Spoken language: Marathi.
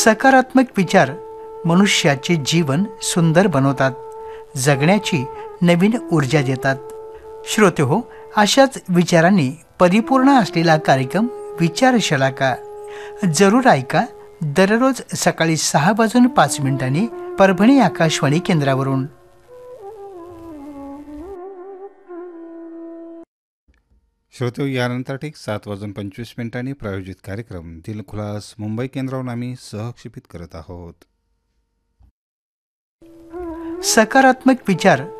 सकारात्मक विचार मनुष्याचे जीवन सुंदर बनवतात, जगण्याची नवीन ऊर्जा देतात. श्रोतेहो, अशाच विचारांनी परिपूर्ण असलेला कार्यक्रम विचारशलाका जरूर ऐका. दररोज सकाळी 6:05 परभणी आकाशवाणी केंद्रावरून. श्रोते, यानंतर ठीक 7:25 प्रायोजित कार्यक्रम दिलखुलास मुंबई केंद्रावरून आम्ही सहक्षेपित करत आहोत. सकारात्मक विचार